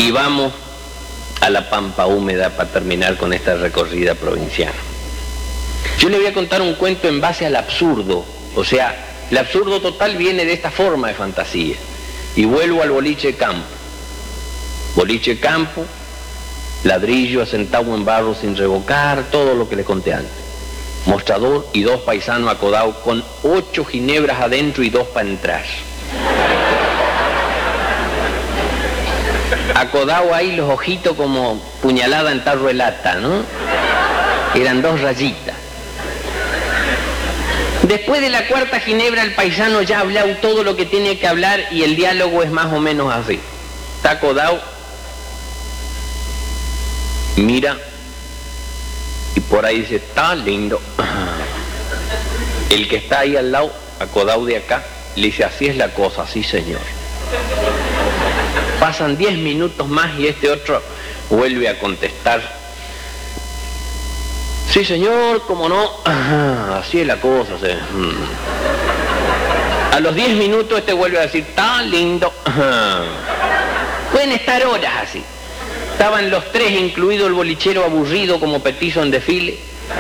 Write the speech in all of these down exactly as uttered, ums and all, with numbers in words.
Y vamos a la Pampa Húmeda para terminar con esta recorrida provinciana. Yo le voy a contar un cuento en base al absurdo, o sea, el absurdo total viene de esta forma de fantasía. Y vuelvo al boliche campo. Boliche campo, ladrillo asentado en barro sin revocar, todo lo que le conté antes. Mostrador y dos paisanos acodados con ocho ginebras adentro y dos para entrar. Acodado ahí los ojitos como puñalada en tarro de lata, ¿no? Eran dos rayitas. Después de la cuarta ginebra el paisano ya ha hablado todo lo que tiene que hablar y el diálogo es más o menos así. Está acodado, mira y por ahí dice, está lindo. El que está ahí al lado, acodado de acá, le dice, así es la cosa, sí señor. Pasan diez minutos más y este otro vuelve a contestar, sí señor, cómo no, así es la cosa. Sí. A los diez minutos este vuelve a decir, está lindo. Pueden estar horas así. Estaban los tres, incluido el bolichero aburrido como petizo en desfile.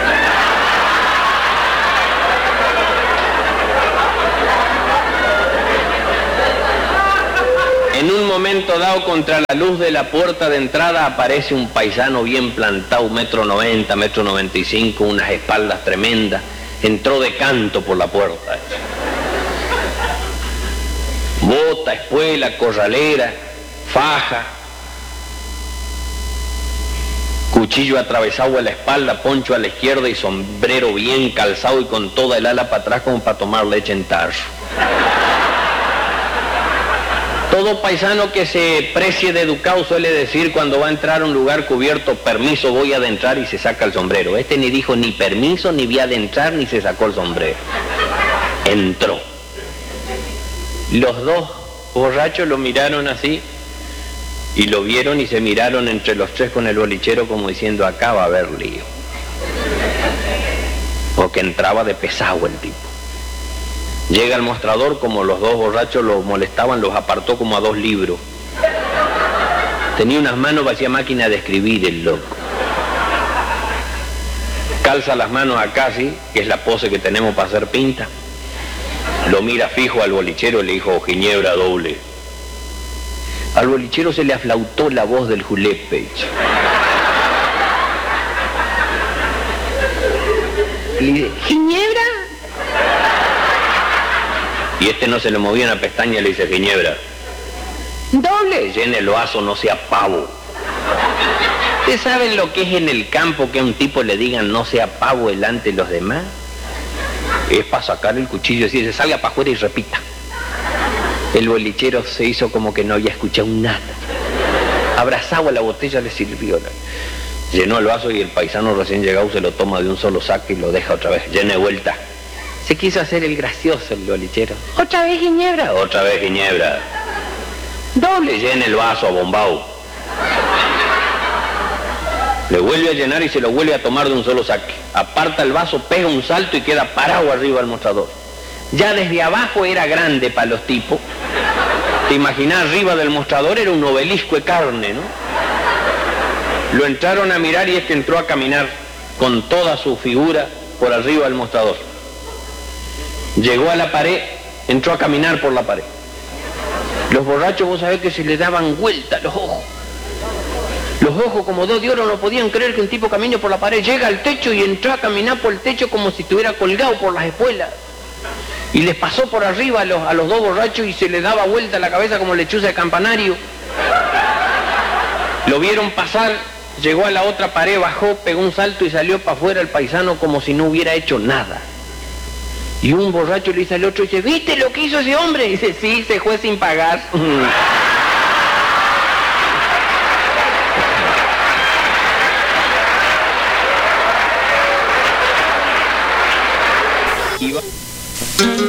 En un momento dado, contra la luz de la puerta de entrada, aparece un paisano bien plantado, metro noventa, metro noventa y cinco, unas espaldas tremendas. Entró de canto por la puerta. Bota, espuela, corralera, faja, cuchillo atravesado a la espalda, poncho a la izquierda y sombrero bien calzado y con toda el ala para atrás como para tomar leche en tarro. Todo paisano que se precie de educado suele decir cuando va a entrar a un lugar cubierto, permiso, voy a adentrar, y se saca el sombrero. Este ni dijo ni permiso, ni voy a adentrar, ni se sacó el sombrero. Entró. Los dos borrachos lo miraron así y lo vieron y se miraron entre los tres con el bolichero como diciendo, acá va a haber lío. Porque entraba de pesado el tipo. Llega al mostrador, como los dos borrachos lo molestaban, los apartó como a dos libros. Tenía unas manos, hacía máquina de escribir el loco. Calza las manos acá, así, que es la pose que tenemos para hacer pinta. Lo mira fijo al bolichero y le dijo, ginebra doble. Al bolichero se le aflautó la voz del julepe. Le dice, ¿ginebra? Y este no se le movía una pestaña y le dice, ginebra. Doble, llene el vaso, no sea pavo. ¿Ustedes saben lo que es en el campo que a un tipo le digan no sea pavo delante de los demás? Es para sacar el cuchillo y decirse, salga para afuera y repita. El bolichero se hizo como que no había escuchado nada. Abrazado a la botella le sirvió. Llenó el vaso y el paisano recién llegado se lo toma de un solo saque y lo deja otra vez, llena de vuelta. Se quiso hacer el gracioso el bolichero. ¿Otra vez ginebra? Otra vez ginebra. Doble, llena el vaso abombado. Le vuelve a llenar y se lo vuelve a tomar de un solo saque. Aparta el vaso, pega un salto y queda parado arriba del mostrador. Ya desde abajo era grande para los tipos. Te imaginás, arriba del mostrador era un obelisco de carne, ¿no? Lo entraron a mirar y este entró a caminar con toda su figura por arriba del mostrador. Llegó a la pared, entró a caminar por la pared. Los borrachos, vos sabés que se le daban vuelta los ojos. Los ojos como dos de oro, no podían creer que un tipo camine por la pared. Llega al techo y entró a caminar por el techo como si estuviera colgado por las espuelas. Y les pasó por arriba a los, a los dos borrachos y se les daba vuelta la cabeza como lechuza de campanario. Lo vieron pasar, llegó a la otra pared, bajó, pegó un salto y salió para afuera el paisano como si no hubiera hecho nada. Y un borracho le dice al otro, dice, ¿viste lo que hizo ese hombre? Y dice, sí, se fue sin pagar.